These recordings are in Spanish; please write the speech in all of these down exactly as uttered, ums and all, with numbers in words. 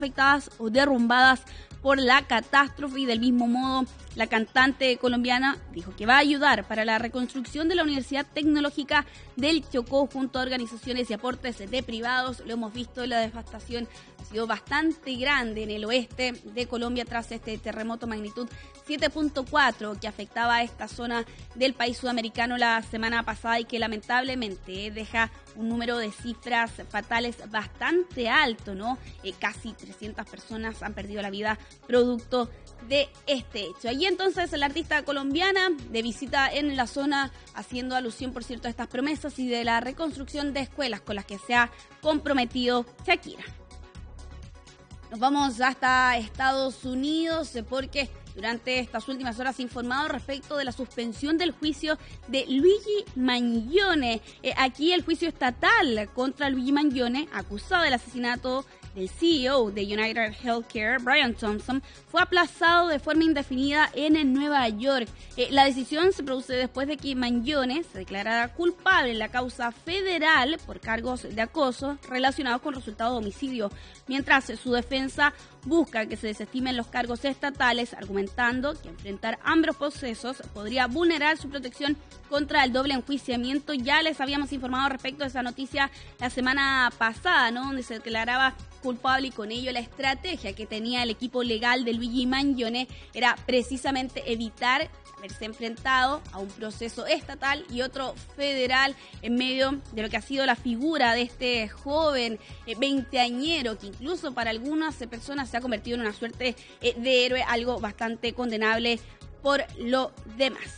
afectadas o derrumbadas por la catástrofe. Y del mismo modo, la cantante colombiana dijo que va a ayudar para la reconstrucción de la Universidad Tecnológica del Chocó junto a organizaciones y aportes de privados. Lo hemos visto, la devastación ha sido bastante grande en el oeste de Colombia tras este terremoto magnitud siete punto cuatro que afectaba a esta zona del país sudamericano la semana pasada y que lamentablemente deja un número de cifras fatales bastante alto, ¿no? Eh, casi trescientas personas han perdido la vida producto de este hecho. Allí entonces la artista colombiana de visita en la zona, haciendo alusión, por cierto, a estas promesas y de la reconstrucción de escuelas con las que se ha comprometido Shakira. Nos vamos hasta Estados Unidos porque durante estas últimas horas se ha informado respecto de la suspensión del juicio de Luigi Mangione. Eh, aquí el juicio estatal contra Luigi Mangione, acusado del asesinato del C E O de United Healthcare, Brian Thompson, fue aplazado de forma indefinida en Nueva York. Eh, la decisión se produce después de que Mangione se declarara culpable en la causa federal por cargos de acoso relacionados con resultados de homicidio, mientras su defensa busca que se desestimen los cargos estatales, argumentando que enfrentar ambos procesos podría vulnerar su protección contra el doble enjuiciamiento. Ya les habíamos informado respecto a esa noticia la semana pasada, ¿no?, donde se declaraba culpable, y con ello la estrategia que tenía el equipo legal de Luigi Mangione era precisamente evitar haberse enfrentado a un proceso estatal y otro federal en medio de lo que ha sido la figura de este joven eh, veinteañero, que incluso para algunas personas se ha convertido en una suerte eh, de héroe, algo bastante condenable por lo demás.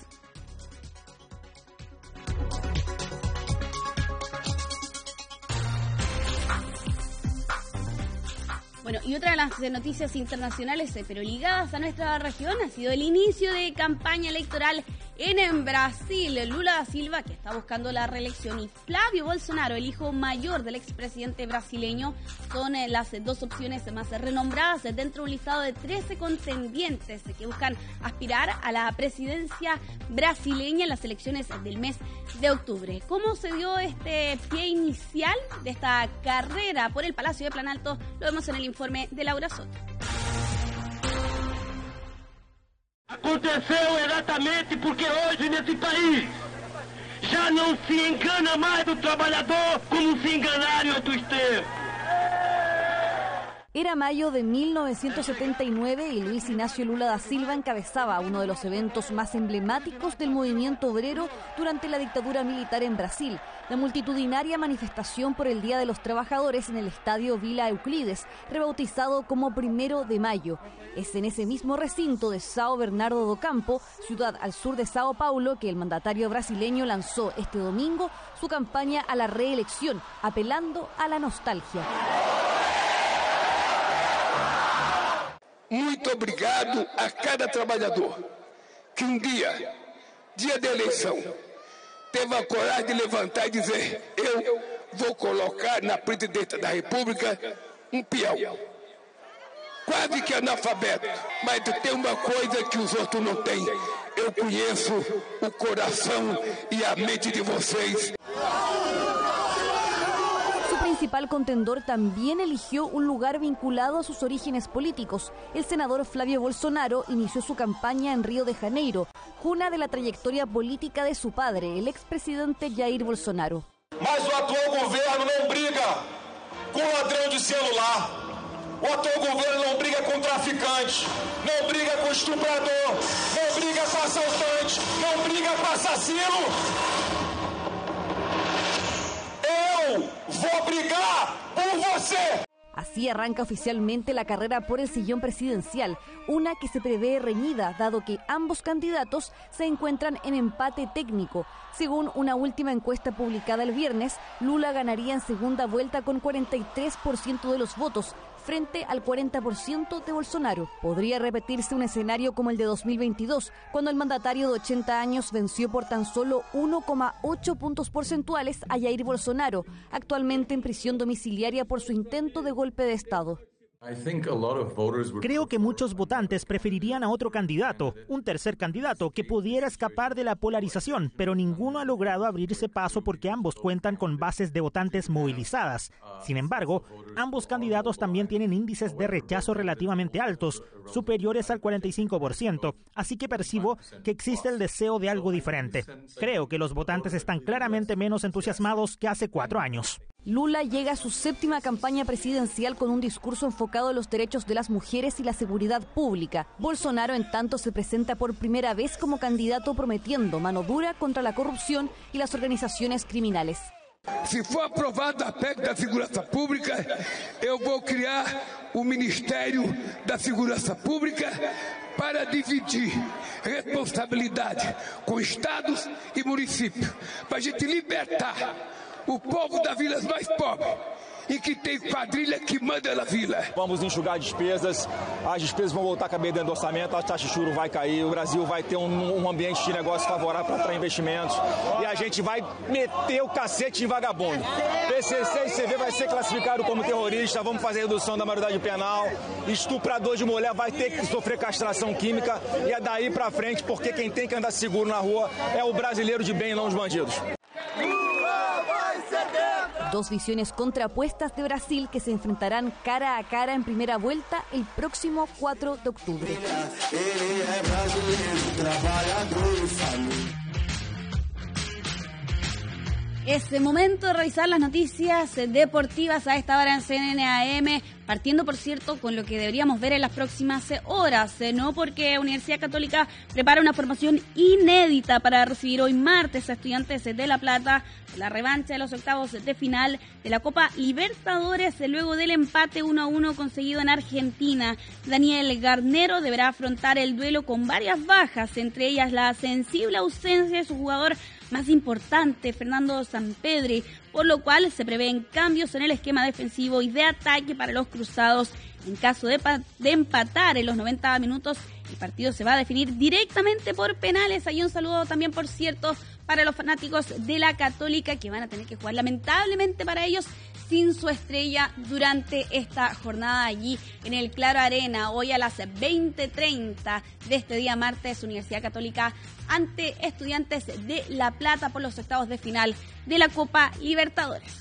Bueno, y otra de las noticias internacionales, pero ligadas a nuestra región, ha sido el inicio de campaña electoral en Brasil. Lula da Silva, que está buscando la reelección, y Flavio Bolsonaro, el hijo mayor del expresidente brasileño, son las dos opciones más renombradas dentro de un listado de trece contendientes que buscan aspirar a la presidencia brasileña en las elecciones del mes de octubre. ¿Cómo se dio este pie inicial de esta carrera por el Palacio de Planalto? Lo vemos en el informe de Laura Soto. Aconteceu exatamente porque hoje nesse país já não se engana mais o trabalhador como se enganaram em outros tempos. Era mayo de mil novecientos setenta y nueve y Luis Ignacio Lula da Silva encabezaba uno de los eventos más emblemáticos del movimiento obrero durante la dictadura militar en Brasil, la multitudinaria manifestación por el Día de los Trabajadores en el Estadio Vila Euclides, rebautizado como Primero de Mayo. Es en ese mismo recinto de São Bernardo do Campo, ciudad al sur de Sao Paulo, que el mandatario brasileño lanzó este domingo su campaña a la reelección, apelando a la nostalgia. Muito obrigado a cada trabalhador que um dia, dia da eleição, teve a coragem de levantar e dizer: eu vou colocar na presidência da República um peão. Quase que analfabeto, mas tem uma coisa que os outros não têm. Eu conheço o coração e a mente de vocês. Su principal contendor también eligió un lugar vinculado a sus orígenes políticos. El senador Flavio Bolsonaro inició su campaña en Río de Janeiro, cuna de la trayectoria política de su padre, el expresidente Jair Bolsonaro. Mas o atual governo não briga com ladrão de celular. O atual governo não briga com traficante, não briga com estuprador, não briga com assaltante, não briga com assassino. Eu vou brigar por você. Así arranca oficialmente la carrera por el sillón presidencial, una que se prevé reñida, dado que ambos candidatos se encuentran en empate técnico. Según una última encuesta publicada el viernes, Lula ganaría en segunda vuelta con cuarenta y tres por ciento de los votos, frente al cuarenta por ciento de Bolsonaro. Podría repetirse un escenario como el de dos mil veintidós, cuando el mandatario de ochenta años venció por tan solo uno coma ocho puntos porcentuales a Jair Bolsonaro, actualmente en prisión domiciliaria por su intento de golpe de Estado. Creo que muchos votantes preferirían a otro candidato, un tercer candidato que pudiera escapar de la polarización, pero ninguno ha logrado abrirse paso porque ambos cuentan con bases de votantes movilizadas. Sin embargo, ambos candidatos también tienen índices de rechazo relativamente altos, superiores al cuarenta y cinco por ciento, así que percibo que existe el deseo de algo diferente. Creo que los votantes están claramente menos entusiasmados que hace cuatro años. Lula llega a su séptima campaña presidencial con un discurso enfocado en los derechos de las mujeres y la seguridad pública. Bolsonaro, en tanto, se presenta por primera vez como candidato prometiendo mano dura contra la corrupción y las organizaciones criminales. Se for aprovada a P E C da Segurança Pública, eu vou criar o Ministério da Segurança Pública para dividir responsabilidade com estados e municípios, para a gente libertar o povo das vilas mais pobres e que tem quadrilha que manda na vila. Vamos enxugar despesas, as despesas vão voltar a caber dentro do orçamento, a taxa de juros vai cair, o Brasil vai ter um, um ambiente de negócio favorável para atrair investimentos e a gente vai meter o cacete em vagabundo. P C C e C V vai ser classificado como terrorista, vamos fazer redução da maioridade penal, estuprador de mulher vai ter que sofrer castração química e é daí para frente, porque quem tem que andar seguro na rua é o brasileiro de bem e não os bandidos. Dos visiones contrapuestas de Brasil que se enfrentarán cara a cara en primera vuelta el próximo cuatro de octubre. Es el momento de revisar las noticias deportivas a esta hora en C N N A M, partiendo, por cierto, con lo que deberíamos ver en las próximas horas, ¿no? Porque Universidad Católica prepara una formación inédita para recibir hoy martes a Estudiantes de La Plata, la revancha de los octavos de final de la Copa Libertadores, luego del empate uno a uno conseguido en Argentina. Daniel Garnero deberá afrontar el duelo con varias bajas, entre ellas la sensible ausencia de su jugador más importante, Fernando Sampedri, por lo cual se prevén cambios en el esquema defensivo y de ataque para los cruzados. En caso de, de empatar en los noventa minutos, el partido se va a definir directamente por penales. Hay un saludo también, por cierto, para los fanáticos de la Católica, que van a tener que jugar lamentablemente para ellos sin su estrella durante esta jornada allí en el Claro Arena. Hoy a las veinte treinta de este día martes, Universidad Católica ante Estudiantes de La Plata por los octavos de final de la Copa Libertadores.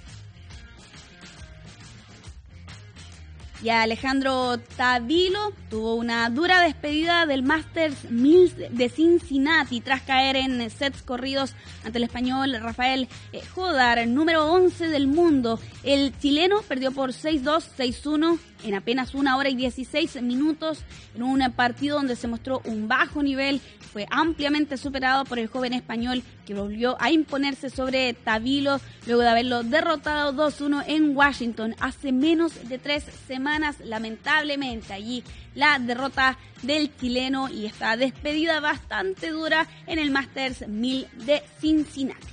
Y Alejandro Tavilo tuvo una dura despedida del Masters mil de Cincinnati tras caer en sets corridos ante el español Rafael Jodar, número once del mundo. El chileno perdió por seis dos, seis uno en apenas una hora y dieciséis minutos en un partido donde se mostró un bajo nivel. Fue ampliamente superado por el joven español, que volvió a imponerse sobre Tavilo luego de haberlo derrotado dos uno en Washington hace menos de tres semanas. Lamentablemente allí la derrota del chileno y esta despedida bastante dura en el Masters mil de Cincinnati.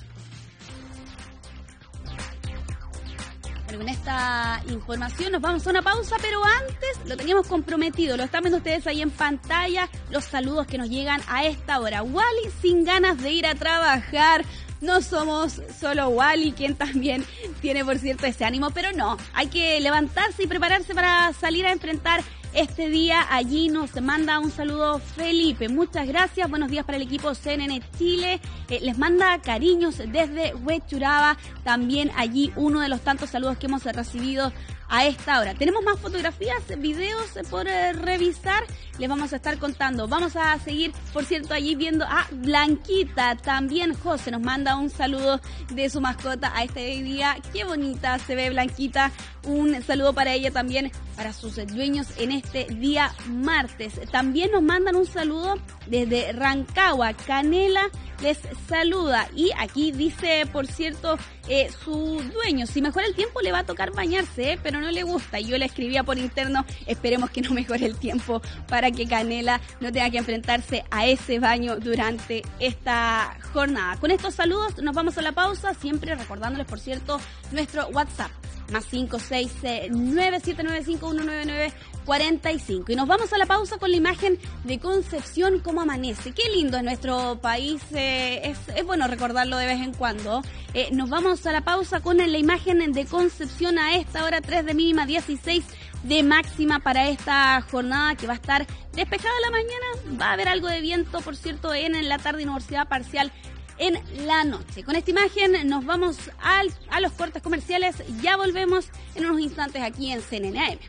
Con esta información nos vamos a una pausa, pero antes lo teníamos comprometido, lo están viendo ustedes ahí en pantalla, los saludos que nos llegan a esta hora. Wally sin ganas de ir a trabajar. No somos solo Wally, quien también tiene, por cierto, ese ánimo, pero no, hay que levantarse y prepararse para salir a enfrentar este día. Allí nos manda un saludo Felipe. Muchas gracias, buenos días para el equipo C N N Chile. Eh, les manda cariños desde Huechuraba. También allí uno de los tantos saludos que hemos recibido a esta hora. Tenemos más fotografías, videos por eh, revisar. Les vamos a estar contando. Vamos a seguir, por cierto, allí viendo a Blanquita. También José nos manda un saludo de su mascota a este día. Qué bonita se ve Blanquita. Un saludo para ella también, para sus dueños en este día martes. También nos mandan un saludo desde Rancagua. Canela les saluda. Y aquí dice, por cierto, eh, su dueño, si mejora el tiempo le va a tocar bañarse, eh, pero no le gusta. Y yo le escribía por interno, esperemos que no mejore el tiempo para que Canela no tenga que enfrentarse a ese baño durante esta jornada. Con estos saludos nos vamos a la pausa, siempre recordándoles, por cierto, nuestro WhatsApp. Más cinco seis nueve siete nueve cinco uno nueve nueve cuatro cinco. Y nos vamos a la pausa con la imagen de Concepción como amanece. Qué lindo es nuestro país, eh, es, es bueno recordarlo de vez en cuando. Eh, nos vamos a la pausa con la imagen de Concepción a esta hora, tres de mínima, dieciséis de máxima para esta jornada, que va a estar despejada la mañana. Va a haber algo de viento, por cierto, en la tarde y nubosidad parcial en la noche. Con esta imagen nos vamos al, a los cortes comerciales. Ya volvemos en unos instantes aquí en C N N A M.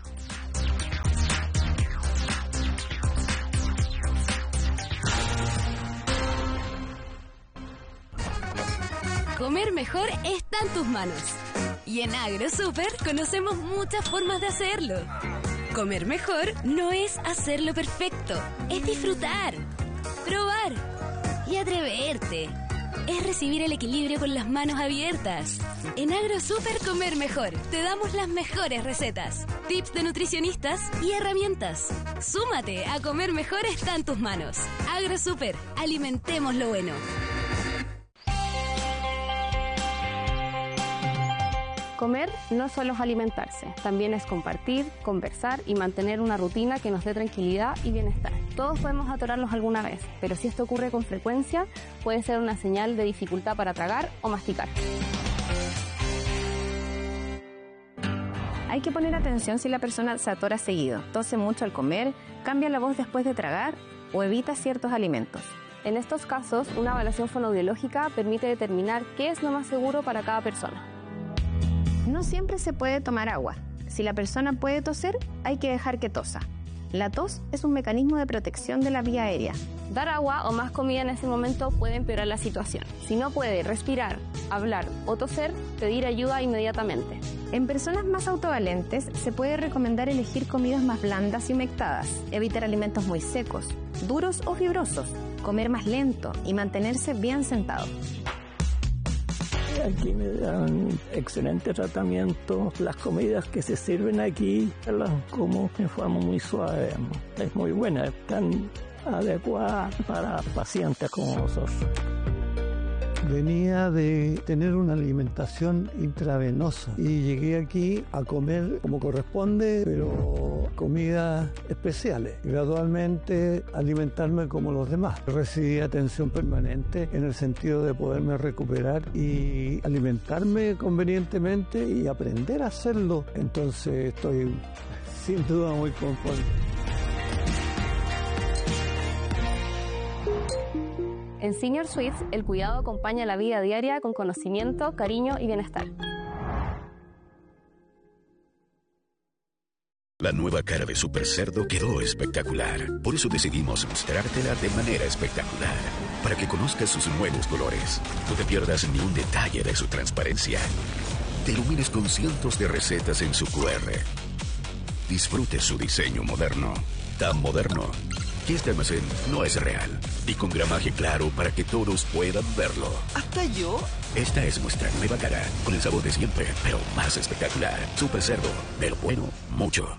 Comer mejor está en tus manos. Y en AgroSuper conocemos muchas formas de hacerlo. Comer mejor no es hacerlo perfecto, es disfrutar, probar y atreverte. Es recibir el equilibrio con las manos abiertas. En AgroSuper Comer Mejor te damos las mejores recetas, tips de nutricionistas y herramientas. Súmate a Comer Mejor está en tus manos. AgroSuper, alimentemos lo bueno. Comer no solo es alimentarse, también es compartir, conversar y mantener una rutina que nos dé tranquilidad y bienestar. Todos podemos atorarnos alguna vez, pero si esto ocurre con frecuencia, puede ser una señal de dificultad para tragar o masticar. Hay que poner atención si la persona se atora seguido, tose mucho al comer, cambia la voz después de tragar o evita ciertos alimentos. En estos casos, una evaluación fonoaudiológica permite determinar qué es lo más seguro para cada persona. No siempre se puede tomar agua. Si la persona puede toser, hay que dejar que tosa. La tos es un mecanismo de protección de la vía aérea. Dar agua o más comida en ese momento puede empeorar la situación. Si no puede respirar, hablar o toser, pedir ayuda inmediatamente. En personas más autovalentes se puede recomendar elegir comidas más blandas y humectadas, evitar alimentos muy secos, duros o fibrosos, comer más lento y mantenerse bien sentado. Aquí me dan excelente tratamiento. Las comidas que se sirven aquí las como de forma muy suave. Es muy buena, es tan adecuada para pacientes como nosotros. Venía de tener una alimentación intravenosa y llegué aquí a comer como corresponde, pero comidas especiales. Gradualmente alimentarme como los demás. Recibí atención permanente en el sentido de poderme recuperar y alimentarme convenientemente y aprender a hacerlo. Entonces estoy sin duda muy conforme. En Senior Suites, el cuidado acompaña la vida diaria con conocimiento, cariño y bienestar. La nueva cara de Super Cerdo quedó espectacular. Por eso decidimos mostrártela de manera espectacular. Para que conozcas sus nuevos colores. No te pierdas ni un detalle de su transparencia. Te ilumines con cientos de recetas en su cu erre. Disfrute su diseño moderno. Tan moderno que este almacén no es real. Y con gramaje claro para que todos puedan verlo. ¿Hasta yo? Esta es nuestra nueva cara, con el sabor de siempre, pero más espectacular. Super Cerdo, de lo bueno, mucho.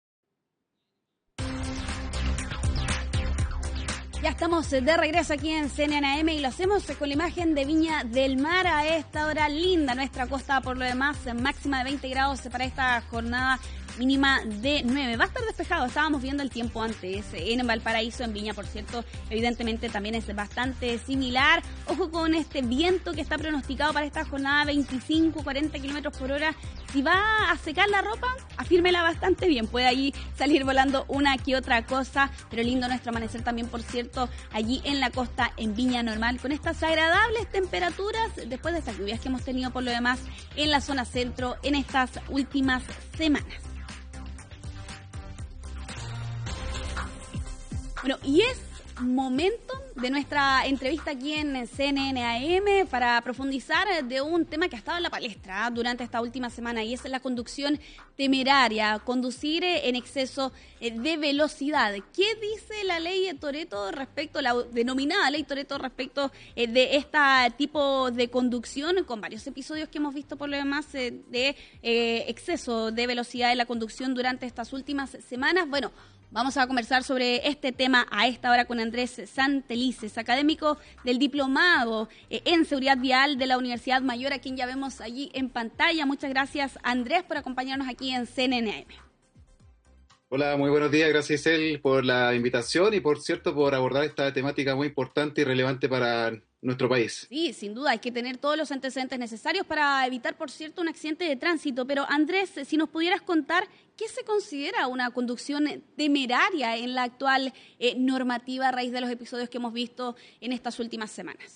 Ya estamos de regreso aquí en C N N A M y lo hacemos con la imagen de Viña del Mar. A esta hora linda nuestra costa, por lo demás, máxima de veinte grados para esta jornada, mínima de nueve. Va a estar despejado, estábamos viendo el tiempo antes en Valparaíso, en Viña, por cierto, evidentemente también es bastante similar. Ojo con este viento que está pronosticado para esta jornada, veinticinco, cuarenta kilómetros por hora. Si va a secar la ropa, afírmela bastante bien, puede allí salir volando una que otra cosa, pero lindo nuestro amanecer también, por cierto, allí en la costa, en Viña Normal, con estas agradables temperaturas después de estas lluvias que hemos tenido por lo demás en la zona centro en estas últimas semanas. Bueno, y es momento de nuestra entrevista aquí en C N N A M para profundizar de un tema que ha estado en la palestra durante esta última semana, y es la conducción temeraria, conducir en exceso de velocidad. ¿Qué dice la ley Toretto respecto, la denominada ley Toretto respecto de este tipo de conducción, con varios episodios que hemos visto por lo demás de exceso de velocidad en la conducción durante estas últimas semanas? Bueno, vamos a conversar sobre este tema a esta hora con Andrés Santelices, académico del Diplomado en Seguridad Vial de la Universidad Mayor, a quien ya vemos allí en pantalla. Muchas gracias, Andrés, por acompañarnos aquí en C N N A M. Hola, muy buenos días. Gracias, Isel, por la invitación y, por cierto, por abordar esta temática muy importante y relevante para nuestro país. Sí, sin duda, hay que tener todos los antecedentes necesarios para evitar, por cierto, un accidente de tránsito. Pero, Andrés, si nos pudieras contar, ¿qué se considera una conducción temeraria en la actual eh, normativa a raíz de los episodios que hemos visto en estas últimas semanas?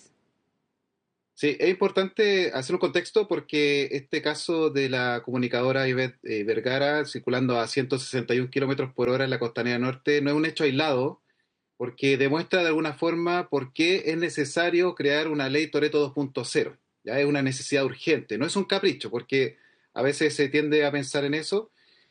Sí, es importante hacer un contexto porque este caso de la comunicadora Ivette eh, Vergara circulando a ciento sesenta y un kilómetros por hora en la Costanera Norte no es un hecho aislado, porque demuestra de alguna forma por qué es necesario crear una ley Toretto dos punto cero. Ya es una necesidad urgente, no es un capricho, porque a veces se tiende a pensar en eso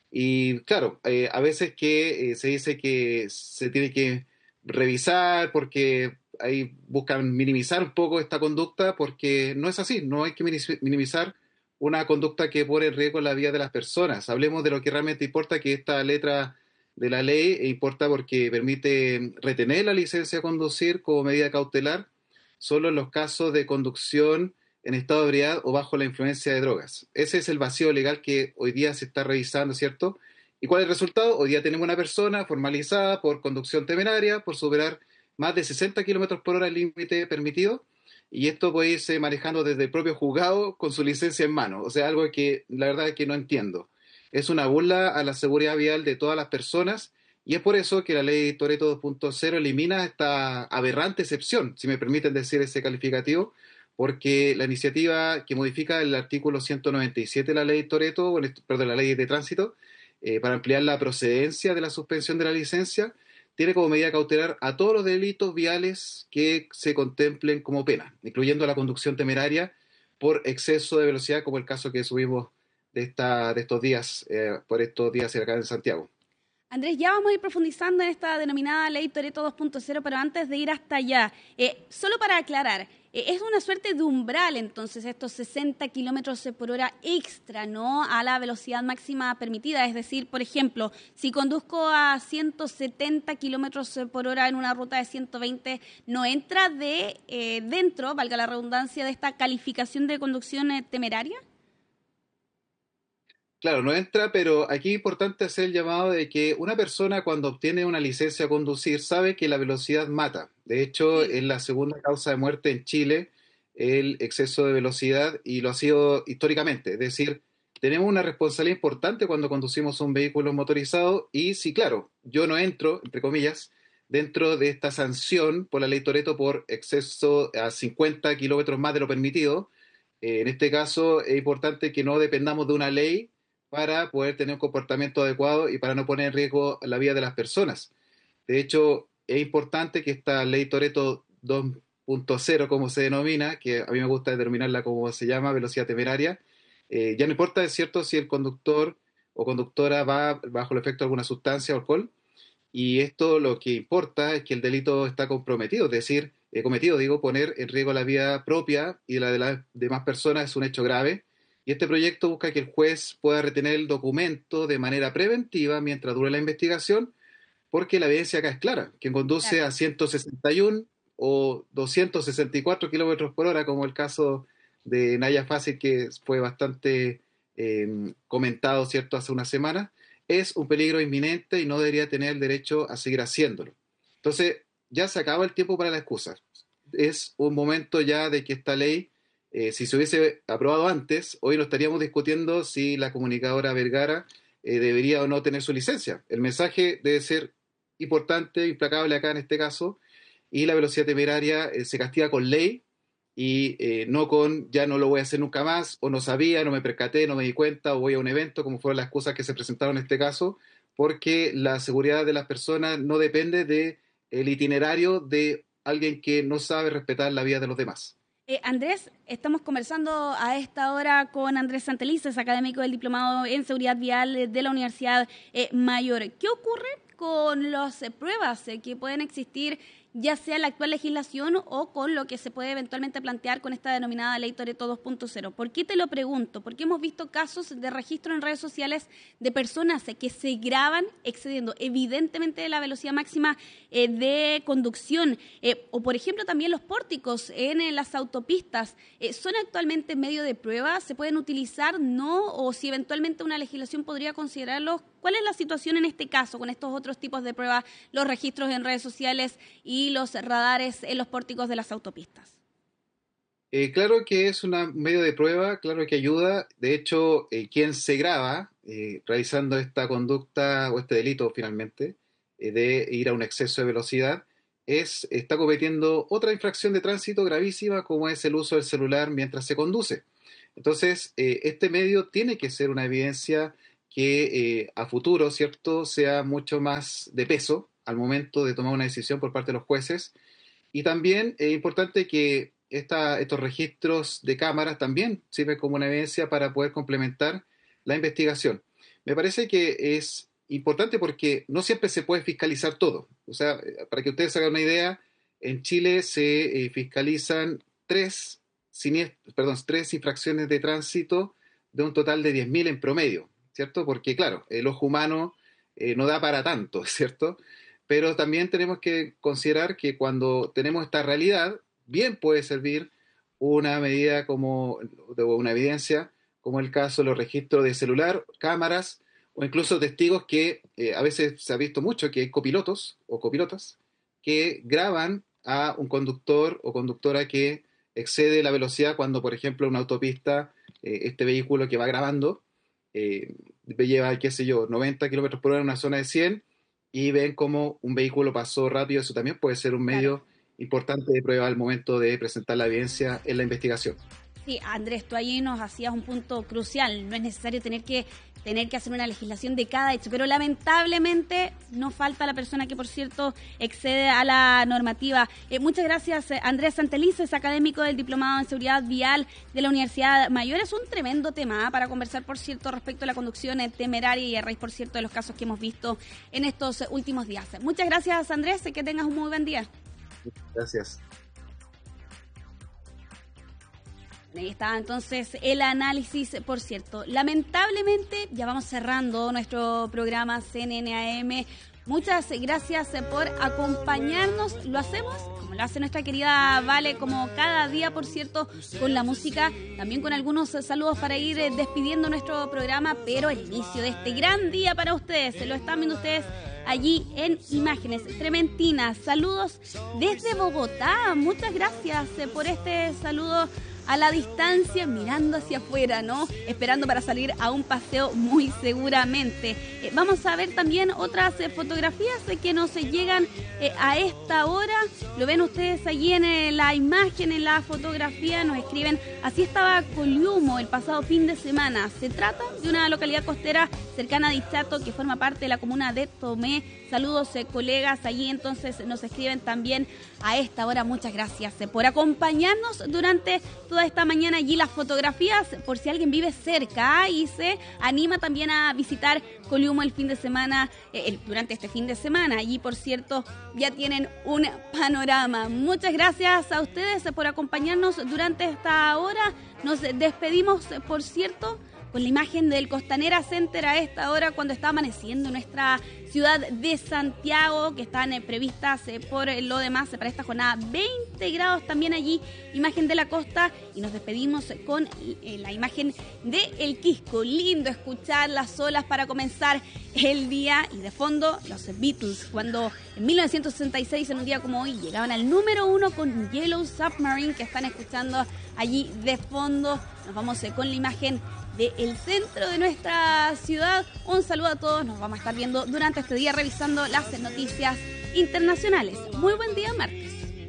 y claro, eh, a veces que eh, se dice que se tiene que revisar porque ahí buscan minimizar un poco esta conducta, porque no es así, no hay que minimizar una conducta que pone en riesgo la vida de las personas. Hablemos de lo que realmente importa, que esta letra de la ley importa porque permite retener la licencia de conducir como medida cautelar solo en los casos de conducción en estado de ebriedad o bajo la influencia de drogas. Ese es el vacío legal que hoy día se está revisando, ¿cierto? ¿Y cuál es el resultado? Hoy día tenemos una persona formalizada por conducción temeraria, por superar más de sesenta kilómetros por hora el límite permitido, y esto puede irse manejando desde el propio juzgado con su licencia en mano. O sea, algo que la verdad es que no entiendo. Es una burla a la seguridad vial de todas las personas, y es por eso que la ley Toretto dos punto cero elimina esta aberrante excepción, si me permiten decir ese calificativo, porque la iniciativa que modifica el artículo ciento noventa y siete de la ley Toretto, perdón, la ley de tránsito, eh, para ampliar la procedencia de la suspensión de la licencia, tiene como medida cautelar a todos los delitos viales que se contemplen como pena, incluyendo la conducción temeraria por exceso de velocidad, como el caso que subimos de, esta, de estos días, eh, por estos días acá en Santiago. Andrés, ya vamos a ir profundizando en esta denominada ley Toretto dos punto cero, pero antes de ir hasta allá, eh, solo para aclarar, eh, es una suerte de umbral entonces estos sesenta kilómetros por hora extra, ¿no?, a la velocidad máxima permitida. Es decir, por ejemplo, si conduzco a ciento setenta kilómetros por hora en una ruta de ciento veinte, ¿no entra de eh, dentro, valga la redundancia, de esta calificación de conducción eh, temeraria? Claro, no entra, pero aquí es importante hacer el llamado de que una persona cuando obtiene una licencia a conducir sabe que la velocidad mata. De hecho, sí, es la segunda causa de muerte en Chile el exceso de velocidad, y lo ha sido históricamente. Es decir, tenemos una responsabilidad importante cuando conducimos un vehículo motorizado, y sí, claro, yo no entro, entre comillas, dentro de esta sanción por la ley Toretto por exceso a cincuenta kilómetros más de lo permitido. Eh, en este caso es importante que no dependamos de una ley para poder tener un comportamiento adecuado y para no poner en riesgo la vida de las personas. De hecho, es importante que esta ley Toretto dos punto cero, como se denomina, que a mí me gusta determinarla como se llama, velocidad temeraria, eh, ya no importa, es cierto, si el conductor o conductora va bajo el efecto de alguna sustancia o alcohol, y esto lo que importa es que el delito está comprometido, es decir, eh, cometido, digo, poner en riesgo la vida propia y la de las demás personas es un hecho grave. Y este proyecto busca que el juez pueda retener el documento de manera preventiva mientras dure la investigación, porque la evidencia acá es clara. Quien conduce claro. a ciento sesenta y uno o doscientos sesenta y cuatro kilómetros por hora, como el caso de Naya Fácil, que fue bastante eh, comentado, ¿cierto?, hace unas semanas, es un peligro inminente y no debería tener el derecho a seguir haciéndolo. Entonces, ya se acaba el tiempo para la excusa. Es un momento ya de que esta ley, Eh, si se hubiese aprobado antes, hoy no estaríamos discutiendo si la comunicadora Vergara eh, debería o no tener su licencia. El mensaje debe ser importante, implacable acá en este caso, y la velocidad temeraria eh, se castiga con ley y eh, no con ya no lo voy a hacer nunca más, o no sabía, no me percaté, no me di cuenta, o voy a un evento, como fueron las cosas que se presentaron en este caso, porque la seguridad de las personas no depende del itinerario de alguien que no sabe respetar la vida de los demás. Eh, Andrés, estamos conversando a esta hora con Andrés Santelices, académico del Diplomado en Seguridad Vial de la Universidad eh, Mayor. ¿Qué ocurre con las eh, pruebas eh, que pueden existir ya sea la actual legislación o con lo que se puede eventualmente plantear con esta denominada Ley Toretto dos punto cero. ¿Por qué te lo pregunto? Porque hemos visto casos de registro en redes sociales de personas que se graban excediendo evidentemente la velocidad máxima eh, de conducción, eh, o por ejemplo también los pórticos en, en las autopistas. Eh, ¿Son actualmente medio de prueba? ¿Se pueden utilizar? ¿No? ¿O si eventualmente una legislación podría considerarlos? ¿Cuál es la situación en este caso con estos otros tipos de pruebas, los registros en redes sociales y los radares en los pórticos de las autopistas? Eh, claro que es un medio de prueba, claro que ayuda. De hecho, eh, quien se graba eh, realizando esta conducta o este delito finalmente eh, de ir a un exceso de velocidad es, está cometiendo otra infracción de tránsito gravísima, como es el uso del celular mientras se conduce. Entonces, eh, este medio tiene que ser una evidencia que eh, a futuro, ¿cierto?, sea mucho más de peso al momento de tomar una decisión por parte de los jueces. Y también es importante que esta, estos registros de cámaras también sirven como una evidencia para poder complementar la investigación. Me parece que es importante porque no siempre se puede fiscalizar todo. O sea, para que ustedes se hagan una idea, en Chile se eh, fiscalizan tres, siniestros, perdón, tres infracciones de tránsito de un total de diez mil en promedio, ¿cierto? Porque, claro, el ojo humano eh, no da para tanto, ¿cierto? Pero también tenemos que considerar que cuando tenemos esta realidad, bien puede servir una medida como, una evidencia, como el caso de los registros de celular, cámaras, o incluso testigos que eh, a veces se ha visto mucho que hay copilotos o copilotas que graban a un conductor o conductora que excede la velocidad cuando, por ejemplo, en una autopista, eh, este vehículo que va grabando, Eh, lleva, qué sé yo, noventa kilómetros por hora en una zona de cien y ven cómo un vehículo pasó rápido. Eso también puede ser un medio claro. importante de prueba al momento de presentar la evidencia en la investigación. Sí, Andrés, tú ahí nos hacías un punto crucial. No es necesario tener que tener que hacer una legislación de cada hecho, pero lamentablemente no falta la persona que, por cierto, excede a la normativa. Eh, muchas gracias, Andrés Santelices, académico del Diplomado en Seguridad Vial de la Universidad Mayor. Es un tremendo tema ¿eh? para conversar, por cierto, respecto a la conducción temeraria y a raíz, por cierto, de los casos que hemos visto en estos últimos días. Muchas gracias, Andrés, que tengas un muy buen día. Gracias. Ahí está entonces el análisis, por cierto. Lamentablemente ya vamos cerrando nuestro programa C N N A M. Muchas gracias por acompañarnos. Lo hacemos como lo hace nuestra querida Vale, como cada día, por cierto, con la música, también con algunos saludos para ir despidiendo nuestro programa, pero el inicio de este gran día para ustedes, lo están viendo ustedes allí en imágenes trementinas. Saludos desde Bogotá. Muchas gracias por este saludo a la distancia, mirando hacia afuera, ¿no? Esperando para salir a un paseo muy seguramente. Eh, vamos a ver también otras eh, fotografías eh, que nos eh, llegan eh, a esta hora. Lo ven ustedes allí en eh, la imagen, en la fotografía. Nos escriben, así estaba Coliumo el pasado fin de semana. Se trata de una localidad costera cercana a Dichato que forma parte de la comuna de Tomé. Saludos, eh, colegas, allí entonces nos escriben también a esta hora. Muchas gracias eh, por acompañarnos durante toda esta mañana. Allí las fotografías, por si alguien vive cerca y se anima también a visitar Coliumo el fin de semana, eh, el, durante este fin de semana. Allí, por cierto, ya tienen un panorama. Muchas gracias a ustedes eh, por acompañarnos durante esta hora. Nos despedimos, eh, por cierto, con la imagen del Costanera Center a esta hora cuando está amaneciendo en nuestra ciudad de Santiago, que están eh, previstas eh, por eh, lo demás eh, para esta jornada veinte grados también allí, imagen de la costa, y nos despedimos eh, con eh, la imagen de El Quisco. Lindo escuchar las olas para comenzar el día, y de fondo los Beatles, cuando en mil novecientos sesenta y seis, en un día como hoy, llegaban al número uno con Yellow Submarine, que están escuchando allí de fondo. Nos vamos eh, con la imagen del centro de nuestra ciudad. Un saludo a todos, nos vamos a estar viendo durante este día revisando las noticias internacionales. Muy buen día, martes.